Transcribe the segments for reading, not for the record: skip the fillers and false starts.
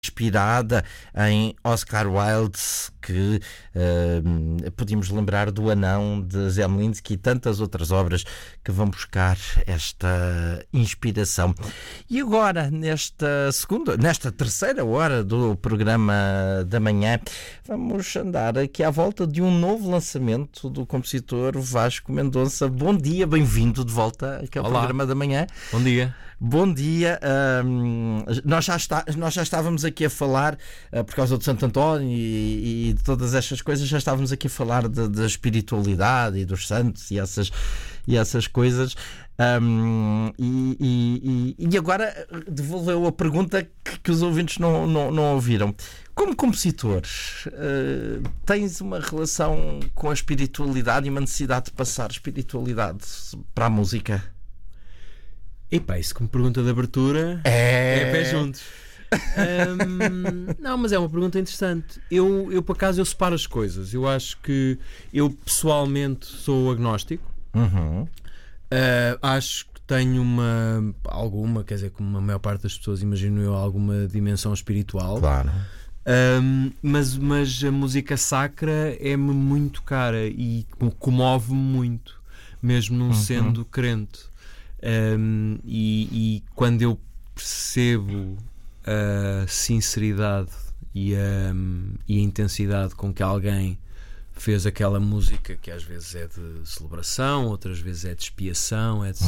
inspirada em Oscar Wilde, que podíamos lembrar do Anão de Zemlinsky e tantas outras obras que vão buscar esta inspiração. E agora, nesta terceira hora do programa da manhã, vamos andar aqui à volta de um novo lançamento do compositor Vasco Mendonça. Bom dia, bem-vindo de volta aqui ao programa da manhã. Bom dia. Bom dia. Nós já estávamos aqui a falar, por causa do Santo António e de todas estas coisas, já estávamos aqui a falar da espiritualidade e dos santos e essas coisas. E agora devolveu a pergunta que os ouvintes não ouviram. Como compositor, tens uma relação com a espiritualidade e uma necessidade de passar espiritualidade para a música? Epá, isso que me pergunta de abertura é pé juntos. Não, mas é uma pergunta interessante. Eu por acaso, eu separo as coisas. Eu acho que eu pessoalmente sou agnóstico. Acho que tenho alguma, quer dizer, como a maior parte das pessoas, imagino eu, alguma dimensão espiritual. Claro. Mas a música sacra é-me muito cara e comove-me muito, mesmo não sendo crente. E quando eu percebo a sinceridade e a intensidade com que alguém fez aquela música, que às vezes é de celebração, outras vezes é de expiação, etc.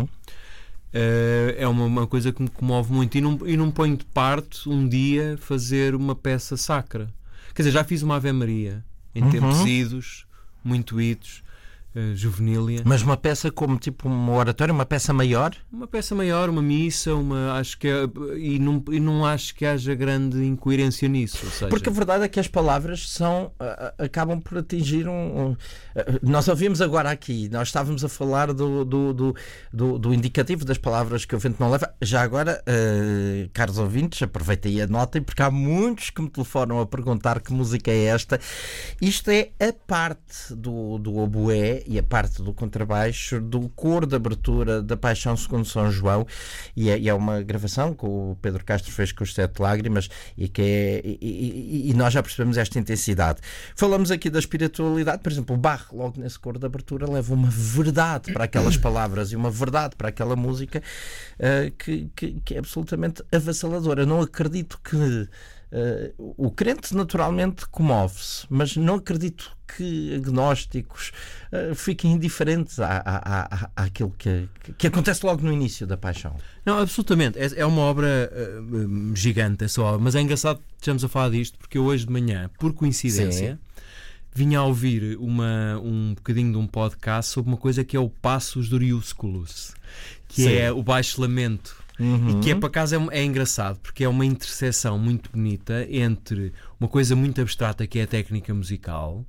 É uma coisa que me comove muito e não ponho de parte um dia fazer uma peça sacra. Quer dizer, já fiz uma Ave Maria em tempos idos, muito idos, juvenília. Mas uma peça como tipo uma oratória, uma peça maior? Uma peça maior, uma missa, acho que e não acho que haja grande incoerência nisso. Ou seja, porque a verdade é que as palavras acabam por atingir nós ouvimos agora aqui, nós estávamos a falar do indicativo das palavras que o vento não leva. Já agora, caros ouvintes, aproveitem e anotem, porque há muitos que me telefonam a perguntar que música é esta. Isto é a parte do oboé e a parte do contrabaixo do coro de abertura da Paixão segundo São João, e é uma gravação que o Pedro Castro fez com os Sete Lágrimas e nós já percebemos esta intensidade. Falamos aqui da espiritualidade, por exemplo, o Bach, logo nesse coro de abertura, leva uma verdade para aquelas palavras e uma verdade para aquela música que é absolutamente avassaladora. Eu não acredito que o crente naturalmente comove-se, mas não acredito que agnósticos fiquem indiferentes àquilo que acontece logo no início da Paixão. Não, absolutamente. É uma obra gigante, essa obra, mas é engraçado que estejamos a falar disto, porque eu hoje de manhã, por coincidência, vinha a ouvir um bocadinho de um podcast sobre uma coisa que é o Passus Doriusculus, que é o baixo lamento. E que por acaso é engraçado, porque é uma interseção muito bonita entre uma coisa muito abstrata, que é a técnica musical,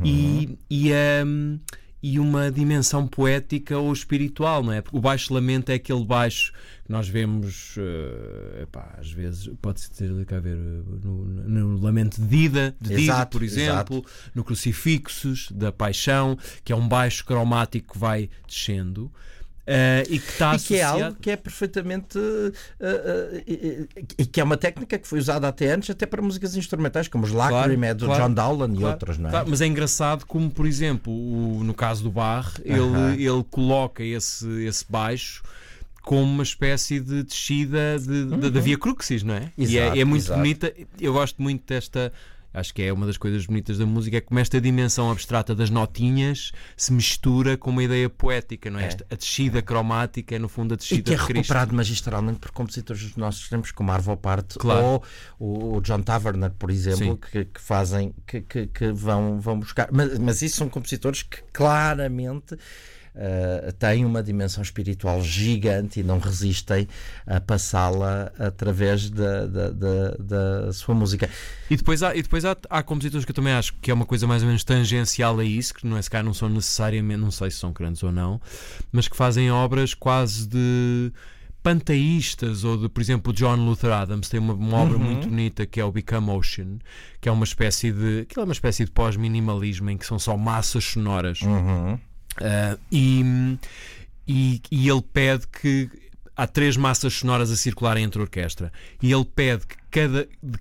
e uma dimensão poética ou espiritual, não é? Porque o baixo lamento é aquele baixo que nós vemos, às vezes, pode-se ter a ver no Lamento de Dida, por exemplo, no Crucifixus da Paixão, que é um baixo cromático que vai descendo. E que está associado... que é algo que é perfeitamente e que é uma técnica que foi usada até antes, até para músicas instrumentais, como os Lacrimae do John Dowland e outros, não é? Mas é engraçado como, por exemplo, no caso do Bach, ele coloca esse baixo como uma espécie de descida da Via Crucis, não é? Exato, e é muito bonita. Eu gosto muito desta... Acho que é uma das coisas bonitas da música, é como esta dimensão abstrata das notinhas se mistura com uma ideia poética, não é? A descida cromática é, no fundo, a descida de Cristo. E que é recuperado magistralmente por compositores dos nossos tempos, como Arvo Pärt ou o John Taverner, por exemplo, que fazem, que vão buscar. Mas isso são compositores que claramente têm uma dimensão espiritual gigante e não resistem a passá-la através da sua música. E depois há compositores que eu também acho que é uma coisa mais ou menos tangencial a isso, que se calhar não são necessariamente, não sei se são crentes ou não, mas que fazem obras quase de panteístas, ou de, por exemplo, John Luther Adams tem uma obra muito bonita que é o Become Ocean, que é uma espécie de pós-minimalismo em que são só massas sonoras. E ele pede que há 3 massas sonoras a circularem entre a orquestra, e ele pede cada